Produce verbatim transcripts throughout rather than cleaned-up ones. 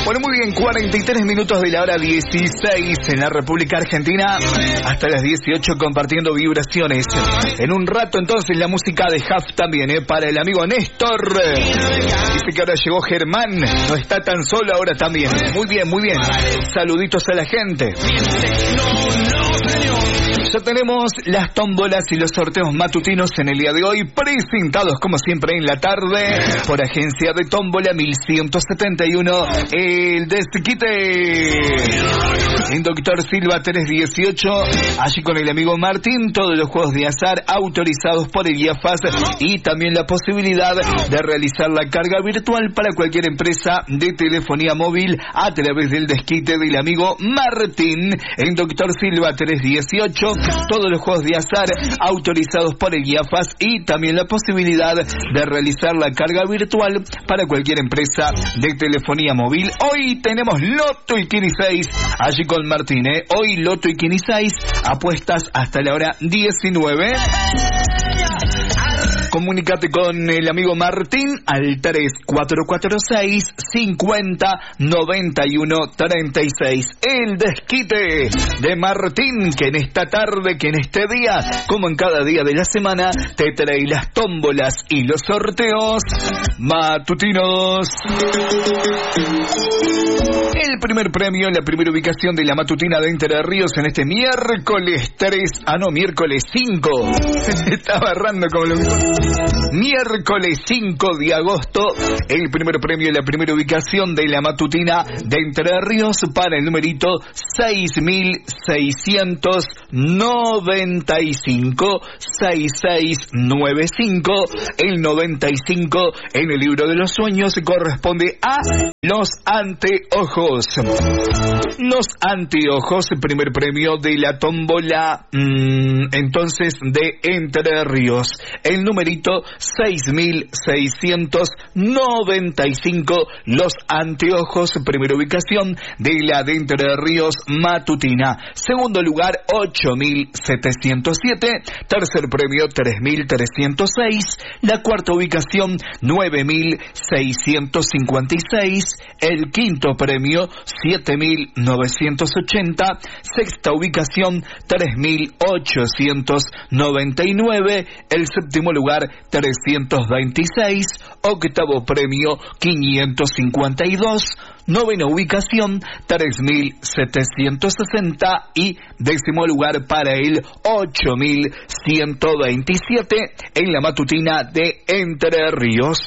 Bueno, muy bien, cuarenta y tres minutos de la hora dieciséis en la República Argentina, hasta las dieciocho compartiendo vibraciones. En un rato entonces la música de Huff también, ¿eh? Para el amigo Néstor. Dice que ahora llegó Germán, no está tan solo ahora también. Muy bien, muy bien. Saluditos a la gente. Ya tenemos las tómbolas y los sorteos matutinos en el día de hoy, presentados como siempre en la tarde por Agencia de Tómbola mil ciento setenta y uno, el Desquite. En Doctor Silva tres dieciocho, allí con el amigo Martín, todos los juegos de azar autorizados por el I A F A S y también la posibilidad de realizar la carga virtual para cualquier empresa de telefonía móvil a través del Desquite del amigo Martín. En Doctor Silva tres dieciocho, todos los juegos de azar autorizados por el I A F A S y también la posibilidad de realizar la carga virtual para cualquier empresa de telefonía móvil. Hoy tenemos Loto y Kini seis, allí con Martín, ¿eh? Hoy Loto y Kini seis, apuestas hasta la hora diecinueve. Comunícate con el amigo Martín al tres cuatro cuatro seis, cincuenta, noventa y uno, treinta y seis. El Desquite de Martín, que en esta tarde, que en este día, como en cada día de la semana, te trae las tómbolas y los sorteos matutinos. El primer premio, la primera ubicación de la matutina de Entre Ríos en este miércoles tres, ah no, miércoles cinco. Estaba errando como lo miércoles cinco de agosto, el primer premio, la primera ubicación de la matutina de Entre Ríos para el numerito seis mil seiscientos noventa y cinco, seis seis nueve cinco. El noventa y cinco en el libro de los sueños corresponde a los anteojos. Los anteojos, primer premio de la tómbola mmm, entonces de Entre Ríos. El numerito seis mil seiscientos noventa y cinco, los anteojos, primera ubicación de la de Entre Ríos matutina. Segundo lugar, ocho mil setecientos siete. Tercer premio, tres mil trescientos seis. La cuarta ubicación, nueve mil seiscientos cincuenta y seis. El quinto premio, siete mil novecientos ochenta. Sexta ubicación, tres mil ochocientos noventa y nueve. El séptimo lugar, trescientos veintiséis. Octavo premio, quinientos cincuenta y dos. Novena ubicación, tres mil setecientos sesenta. Y décimo lugar para el ocho mil ciento veintisiete en la matutina de Entre Ríos.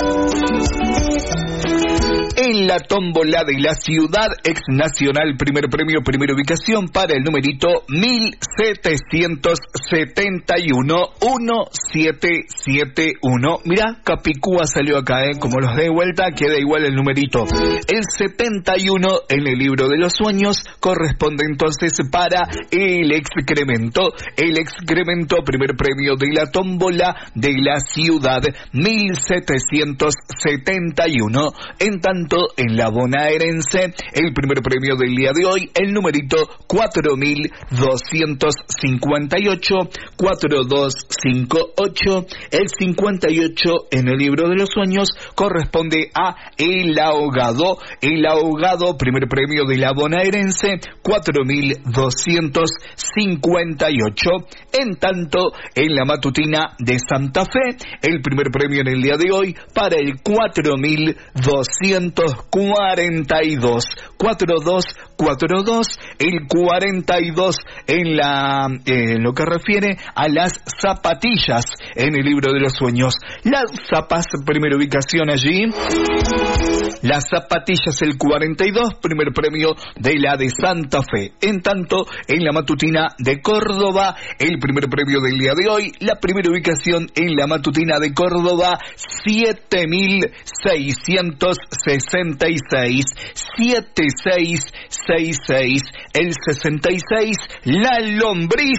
En la tómbola de la ciudad ex nacional, primer premio, primera ubicación para el numerito mil setecientos setenta y uno, uno siete siete uno. Mirá, Capicúa salió acá, ¿eh? Como los de vuelta, queda igual el numerito. El setenta y uno en el libro de los sueños corresponde entonces para el excremento. El excremento, primer premio de la tómbola de la ciudad, mil setecientos setenta y uno. En tanto, en la bonaerense, el primer premio del día de hoy, el numerito cuatro mil doscientos cincuenta y ocho, cuatro dos cinco ocho. El cincuenta y ocho en el libro de los sueños corresponde a el ahogado. El ahogado, primer premio de la bonaerense, cuatro mil doscientos cincuenta y ocho. En tanto, en la matutina de Santa Fe, el primer premio en el día de hoy para el cuatro mil doscientos cuarenta y dos, cuatro dos cuatro dos. El cuarenta y dos en la eh, lo que refiere a las zapatillas en el libro de los sueños. Las zapas, primera ubicación allí. Las zapatillas, el cuarenta y dos, primer premio de la de Santa Fe. En tanto, en la matutina de Córdoba, el primer premio del día de hoy, la primera ubicación en la matutina de Córdoba, siete mil seiscientos sesenta y seis, siete seis seis seis. El sesenta y seis, la lombriz.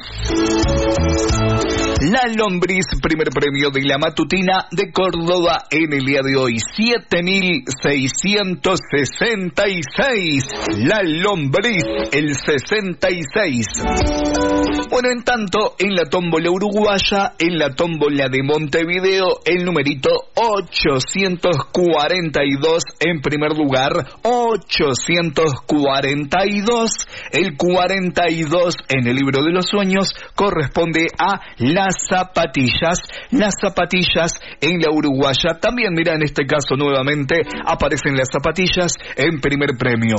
La lombriz, primer premio de la matutina de Córdoba en el día de hoy, siete mil seiscientos sesenta y seis. La lombriz, el sesenta y seis. Bueno, en tanto, en la tómbola uruguaya, en la tómbola de Montevideo, el numerito ochocientos cuarenta y dos en primer lugar. ochocientos cuarenta y dos. El cuarenta y dos en el libro de los sueños corresponde a las zapatillas. Las zapatillas en la uruguaya. También, mira, en este caso nuevamente aparecen las zapatillas en primer premio.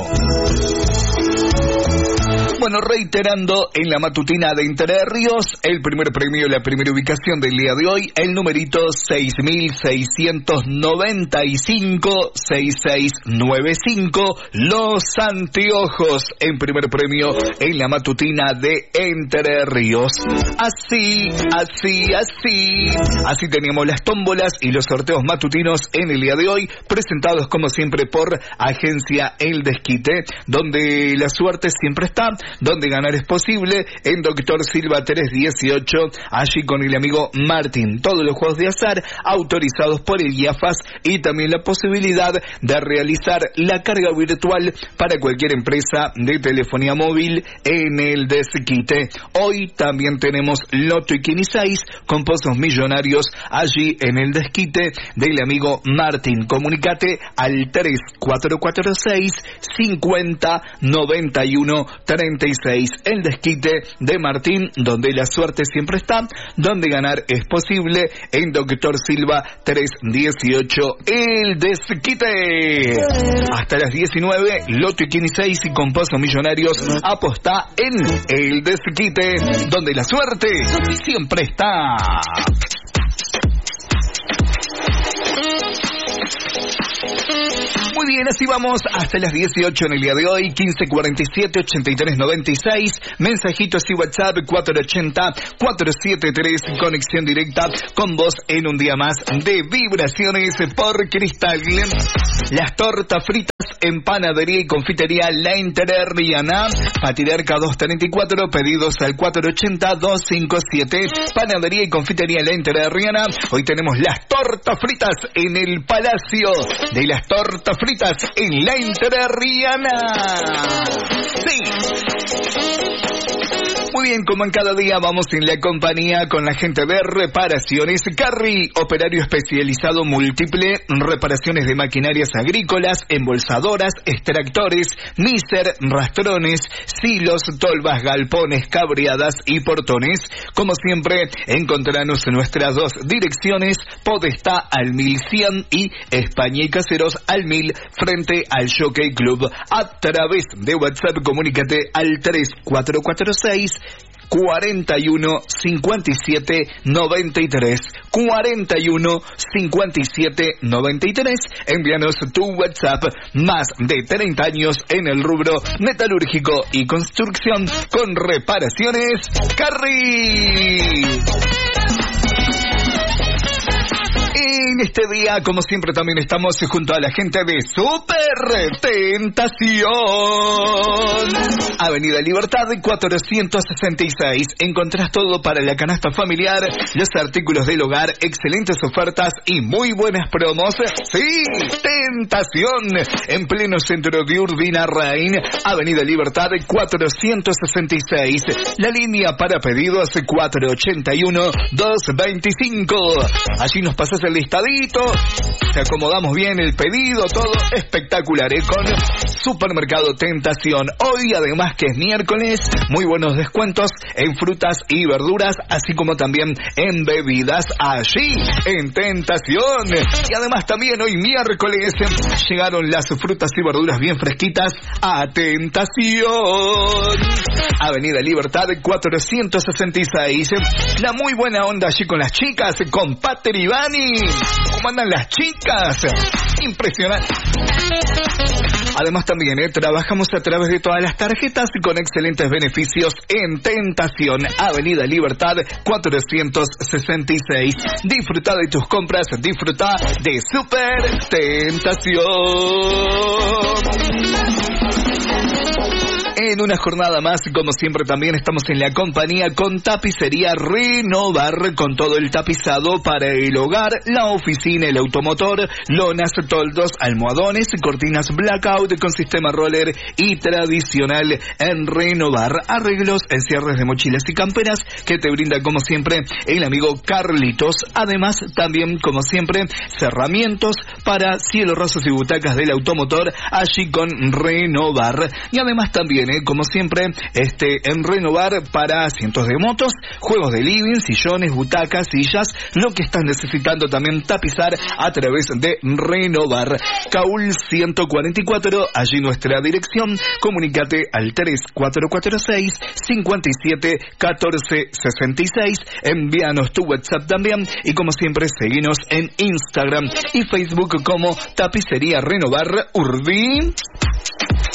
Bueno, reiterando en la matutina de Entre Ríos, el primer premio, la primera ubicación del día de hoy, el numerito seis mil seiscientos noventa y cinco, sesenta y seis noventa y cinco, Los Anteojos en primer premio en la matutina de Entre Ríos. Así, así, así, así teníamos las tómbolas y los sorteos matutinos en el día de hoy, presentados como siempre por Agencia El Desquite, donde la suerte siempre está, donde ganar es posible, en Doctor Silva tres dieciocho, allí con el amigo Martín. Todos los juegos de azar autorizados por el I A F A S y también la posibilidad de realizar la carga virtual para cualquier empresa de telefonía móvil en el Desquite. Hoy también tenemos Loto y Quini seis con pozos millonarios allí en el Desquite del amigo Martín. Comunicate al tres cuatro cuatro seis, cincuenta, noventa y uno, treinta y seis. El Desquite de Martín, donde la suerte siempre está, donde ganar es posible, en Doctor Silva tres dieciocho. El Desquite. Hasta las diecinueve, Loto y Quini seis y con pozos millonarios, apostá en El Desquite, donde la suerte siempre está. Muy bien, así vamos hasta las dieciocho en el día de hoy, quince cuarenta y siete, ochenta y tres noventa y seis, mensajitos y WhatsApp cuatro ochenta, cuatro setenta y tres, conexión directa con vos en un día más de Vibraciones por Cristal. Las tortas fritas en Panadería y Confitería La Entrerriana, Patriarca doscientos treinta y cuatro, pedidos al cuatro ochenta, doscientos cincuenta y siete, Panadería y Confitería La Entrerriana. Hoy tenemos las tortas fritas en el Palacio de las Tortas Fritas en La Entrerriana. Sí. Muy bien, como en cada día vamos en la compañía con la gente de Reparaciones Carri, operario especializado múltiple, reparaciones de maquinarias agrícolas, embolsadoras, extractores, miser, rastrones, silos, tolvas, galpones, cabreadas y portones. Como siempre, encontrarnos en nuestras dos direcciones, Podestá al mil cien y España y Caseros al mil frente al Jockey Club. A través de WhatsApp, comunícate al tres cuatro cuatro seis, cuarenta y uno, cincuenta y siete, noventa y tres, cuarenta y uno, cincuenta y siete, noventa y tres. Envíanos tu WhatsApp. Más de treinta años en el rubro metalúrgico y construcción con Reparaciones Carri. En este día, como siempre, también estamos junto a la gente de Super Tentación. Avenida Libertad cuatrocientos sesenta y seis. Encontrás todo para la canasta familiar, los artículos del hogar, excelentes ofertas y muy buenas promos. Sí, Tentación, en pleno centro de Urdinarrain, Avenida Libertad cuatrocientos sesenta y seis. La línea para pedidos cuatro ochenta y uno, doscientos veinticinco. Allí nos pasas el listadito, te acomodamos bien el pedido, todo espectacular, ¿eh? Con Supermercado Tentación. Hoy, además que es miércoles, muy buenos descuentos en frutas y verduras, así como también en bebidas, allí en Tentación. Y además también hoy miércoles llegaron las frutas y verduras bien fresquitas a Tentación. Avenida Libertad cuatrocientos sesenta y seis. La muy buena onda allí con las chicas, con Pater y Vani. ¿Cómo andan las chicas? Impresionante. Además también eh, trabajamos a través de todas las tarjetas con excelentes beneficios en Tentación, Avenida Libertad cuatrocientos sesenta y seis. Disfruta de tus compras, disfruta de Super Tentación. En una jornada más, como siempre, también estamos en la compañía con Tapicería Renovar, con todo el tapizado para el hogar, la oficina, el automotor, lonas, toldos, almohadones, cortinas blackout con sistema roller y tradicional en Renovar. Arreglos en cierres de mochilas y camperas que te brinda, como siempre, el amigo Carlitos. Además, también, como siempre, cerramientos para cielos rasos y butacas del automotor, allí con Renovar. Y además también, eh, como siempre, este en Renovar para asientos de motos, juegos de living, sillones, butacas, sillas, lo que estás necesitando también tapizar a través de Renovar. Caúl ciento cuarenta y cuatro, allí nuestra dirección. Comunícate al tres cuatro cuatro seis, cinco siete, uno cuatro seis seis. Envíanos tu WhatsApp también. Y como siempre, seguinos en Instagram y Facebook como Tapicería Renovar Urbi.